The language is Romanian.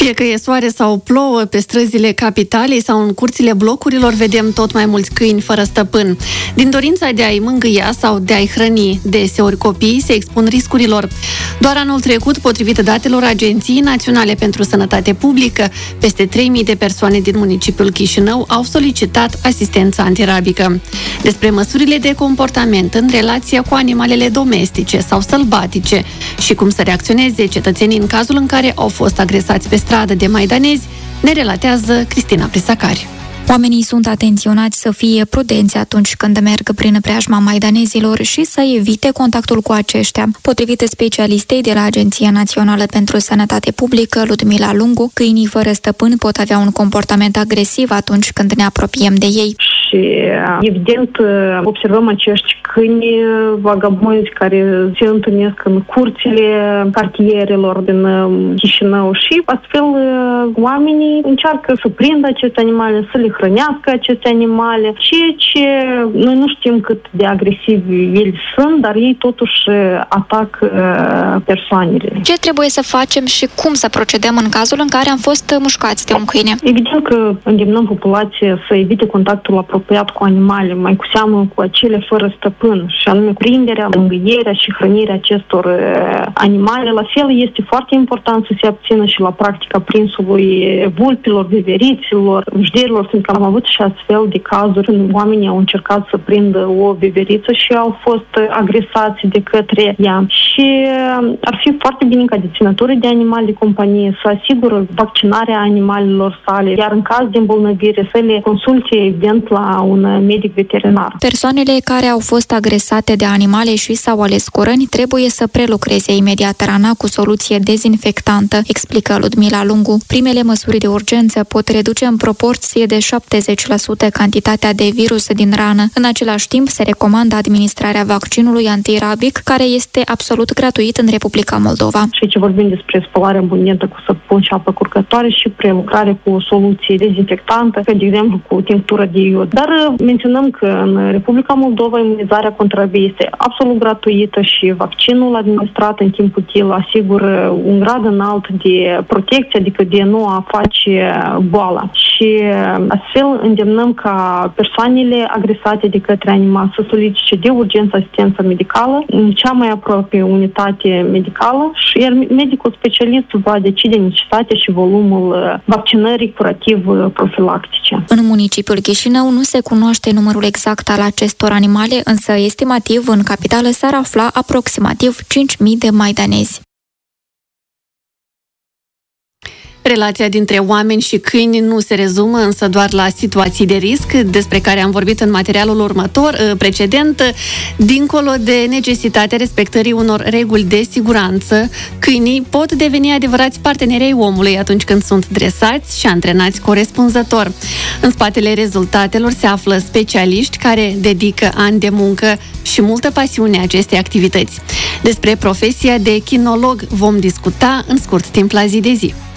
Fie că e soare sau plouă, pe străzile capitalei sau în curțile blocurilor vedem tot mai mulți câini fără stăpân. Din dorința de a-i mângâia sau de a-i hrăni, deseori copiii se expun riscurilor. Doar anul trecut, potrivit datelor Agenției Naționale pentru Sănătate Publică, peste 3.000 de persoane din municipiul Chișinău au solicitat asistență antirabică. Despre măsurile de comportament în relația cu animalele domestice sau sălbatice și cum să reacționeze cetățenii în cazul în care au fost agresați pe stradă de maidanezi, ne relatează Cristina Prisacari. Oamenii sunt atenționați să fie prudenți atunci când merg prin preajma maidanezilor și să evite contactul cu aceștia. Potrivit specialistei de la Agenția Națională pentru Sănătate Publică, Ludmila Lungu, câinii fără stăpân pot avea un comportament agresiv atunci când ne apropiem de ei. Și evident observăm acești câini vagabonzi care se întâlnesc în curțile cartierelor din Chișinău și astfel oamenii încearcă să prindă aceste animale, să le hrănească aceste animale, ceea ce noi nu știm cât de agresivi ei sunt, dar ei totuși atacă persoanele. Ce trebuie să facem și cum să procedăm în cazul în care am fost mușcați de un câine? Evident că îndemnăm populația să evite contactul apropiat cu animale, mai cu seamă cu acele fără stăpân, și anume prinderea, mângâierea și hrănirea acestor animale. La fel, este foarte important să se abțină și la practica prinsului vulpilor, veveriților, mușderilor, fiindcă am avut și astfel de cazuri când oamenii au încercat să prindă o veveriță și au fost agresați de către ea. Și ar fi foarte bine ca deținătorii de animale de companie să asigură vaccinarea animalelor sale, iar în caz de îmbolnăvire să le consulte evident la un medic veterinar. Persoanele care au fost agresate de animale și s-au ales cu răni trebuie să prelucreze imediat rana cu soluție dezinfectantă, explică Ludmila Lungu. Primele măsuri de urgență pot reduce în proporție de 70% cantitatea de virus din rană. În același timp, se recomandă administrarea vaccinului antirabic, care este absolut gratuit în Republica Moldova. Și aici vorbim despre spălare abundentă cu săpun și apă curgătoare și prelucrare cu o soluție dezinfectantă, de exemplu cu tinctură de iod. Dar menționăm că în Republica Moldova imunizarea contra rabiei este absolut gratuită și vaccinul administrat în timp util asigură un grad înalt de protecție, adică de nu a face boala. Și astfel îndemnăm ca persoanele agresate de către animal să solicite de urgență asistență medicală în cea mai aproape unitate medicală și iar medicul specialist va decide necesitatea și volumul vaccinării curativ-profilactice. În municipiul Chișinău nu se cunoaște numărul exact al acestor animale, însă estimativ în capitală s-ar afla aproximativ 5.000 de maidanezi. Relația dintre oameni și câini nu se rezumă însă doar la situații de risc, despre care am vorbit în materialul precedent. Dincolo de necesitatea respectării unor reguli de siguranță, câinii pot deveni adevărați parteneri ai omului atunci când sunt dresați și antrenați corespunzător. În spatele rezultatelor se află specialiști care dedică ani de muncă și multă pasiune acestei activități. Despre profesia de kinolog vom discuta în scurt timp la Zi de Zi.